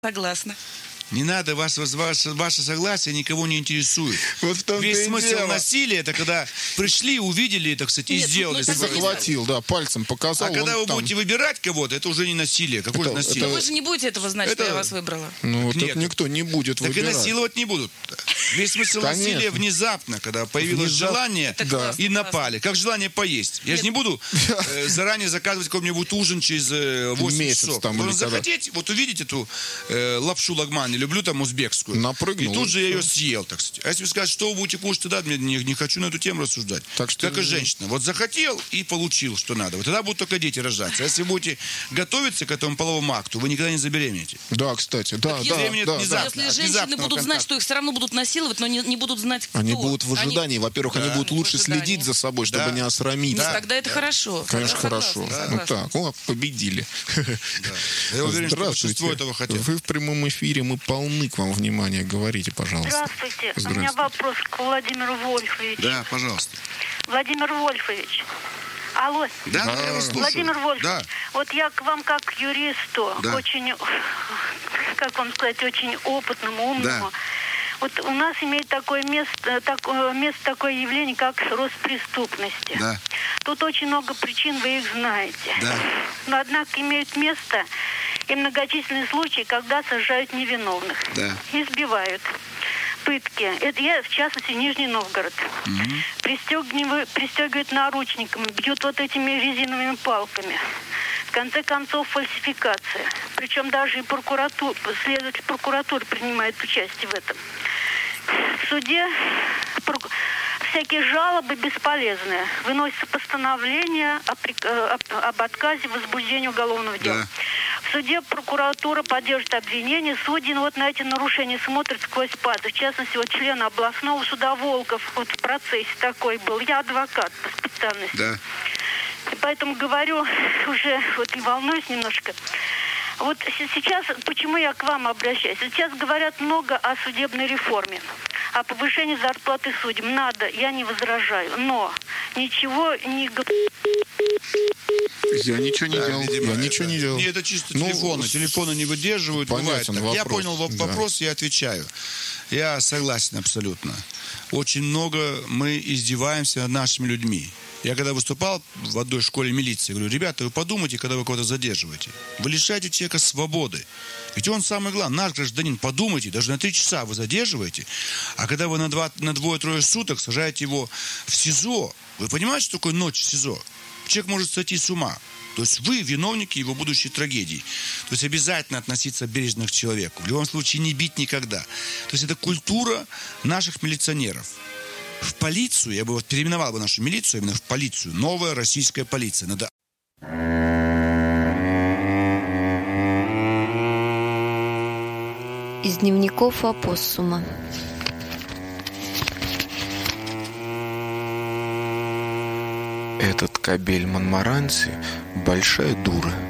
Согласна. Не надо, ваше согласие никого не интересует. Вот в том-то Весь и смысл дело. насилия, это когда пришли, увидели, так сказать, и Нет, сделали. Ты захватил, да, пальцем показал. А когда он вы там. будете выбирать кого-то, это уже не насилие. Какое же Это- насилие? Но вы же не будете этого знать, что Это- я вас выбрала. Ну, Нет. так никто не будет Так и выбирать. насиловать не будут. Весь смысл Конечно. насилия внезапно, когда появилось Внезапно. желание, Это Да. классно, и классно. напали. Как желание поесть. Я же не буду заранее заказывать какой-нибудь ужин через 8 Месяц часов. там Должен или когда. захотеть, вот увидеть эту лапшу лагман, не люблю там узбекскую. Напрыгнул, И тут и же я ее всё. съел, так сказать. А если вы скажете, что вы будете кушать, тогда мне не хочу на эту тему рассуждать. Так что- Как и женщина. Вот захотел и получил, что надо. Вот тогда будут только дети рождаться. А если вы будете готовиться к этому половому акту, вы никогда не забеременеете. Да, кстати, да, Так да, если да, внезапно, да. Если от женщины внезапного будут знать, контакта. что их все равно будут насиловать, но не будут знать, кто. Они будут в ожидании. Во-первых, они будут в лучше ожидании. следить за собой, чтобы Да. не осрамиться. Ну, тогда это хорошо. Конечно, Согласна, хорошо. согласна. Ну так, о, победили. Я уверен, что Здравствуйте. большинство этого хотят. Вы в прямом эфире, мы полны к вам внимания. Говорите, пожалуйста. Здравствуйте. У меня Здравствуйте. вопрос к Владимиру Вольфовичу. Да, пожалуйста. Владимир Вольфович. Алло. Да, я вас слушаю. Владимир Вольфович, Да. вот я к вам как к юристу, Да. очень, как вам сказать, очень опытному, умному. Да. Вот у нас имеет такое место такое явление, как рост преступности. Да. Тут очень много причин, вы их знаете. Да. Но, однако, имеют место и многочисленные случаи, когда сажают невиновных. Да. Избивают. Пытки. Это я, в частности, Нижний Новгород. Пристегивают наручниками, бьют вот этими резиновыми палками. В конце концов, фальсификация. Причем даже и следователь прокуратуры принимает участие в этом. В суде всякие жалобы бесполезные. Выносится постановление об отказе в возбуждении уголовного дела. Да. В суде прокуратура поддержит обвинение. Судьи вот на эти нарушения смотрят сквозь пальцы. В частности, вот член областного суда Волков вот в процессе такой был. Я адвокат по специальности. Да. И поэтому говорю, уже вот и волнуюсь немножко. Вот сейчас, почему я к вам обращаюсь? Сейчас говорят много о судебной реформе, о повышении зарплаты судьям. Надо, я не возражаю, но ничего не... Я ничего не Да, делал. видимо, Я ничего не делал. Нет, это чисто Ну, телефоны. Телефоны не выдерживают. Бывает понятен так. Я вопрос, понял да. вопрос, я отвечаю. Я согласен абсолютно. Очень много мы издеваемся над нашими людьми. Я когда выступал в одной школе милиции, говорю, ребята, вы подумайте, когда вы кого-то задерживаете. Вы лишаете человека свободы. Ведь он самый главный, наш гражданин. Подумайте, даже на 3 часа вы задерживаете, а когда вы на 2-3 суток сажаете его в СИЗО, вы понимаете, что такое ночь в СИЗО? Человек может сойти с ума. То есть вы виновники его будущей трагедии. То есть обязательно относиться бережно к человеку. В любом случае не бить никогда. То есть это культура наших милиционеров. В полицию, я бы вот переименовал бы нашу милицию именно в полицию. Новая российская полиция. Надо... Из дневников опоссума. Этот кобель Монмаранси – большая дура.